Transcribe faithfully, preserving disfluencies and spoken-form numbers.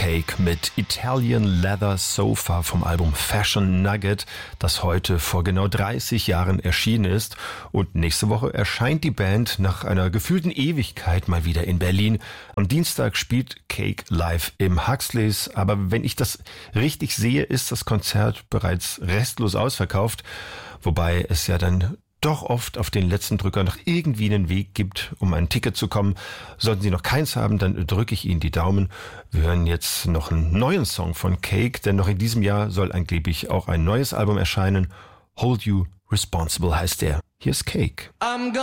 Cake mit Italian Leather Sofa vom Album Fashion Nugget, das heute vor genau dreißig Jahren erschienen ist. Und nächste Woche erscheint die Band nach einer gefühlten Ewigkeit mal wieder in Berlin. Am Dienstag spielt Cake live im Huxleys, aber wenn ich das richtig sehe, ist das Konzert bereits restlos ausverkauft, wobei es ja dann doch oft auf den letzten Drücker noch irgendwie einen Weg gibt, um ein Ticket zu kommen. Sollten Sie noch keins haben, dann drücke ich Ihnen die Daumen. Wir hören jetzt noch einen neuen Song von Cake, denn noch in diesem Jahr soll angeblich auch ein neues Album erscheinen. Hold You Responsible heißt der. Hier ist Cake. I'm